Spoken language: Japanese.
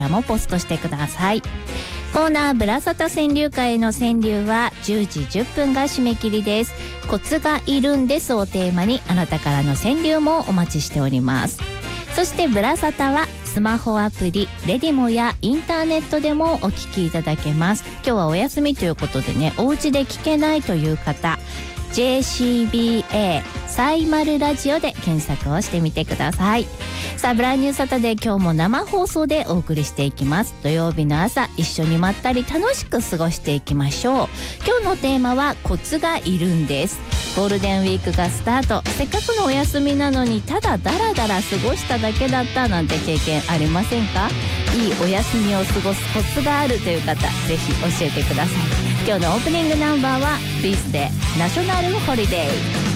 らもポストしてください。コーナーブラサタ川柳会への川柳は10時10分が締め切りです。コツがいるんですをテーマにあなたからの川柳もお待ちしております。そしてブラサタはスマホアプリレディモやインターネットでもお聞きいただけます。今日はお休みということでね、お家で聞けないという方、JCBA サイマルラジオで検索をしてみてください。さあブランニューサタデー、今日も生放送でお送りしていきます。土曜日の朝、一緒にまったり楽しく過ごしていきましょう。今日のテーマはコツがいるんです。ゴールデンウィークがスタート。せっかくのお休みなのにただダラダラ過ごしただけだったなんて経験ありませんか？いいお休みを過ごすコツがあるという方、ぜひ教えてください。今日のオープニングナンバーはビーズでナショナルホリデー。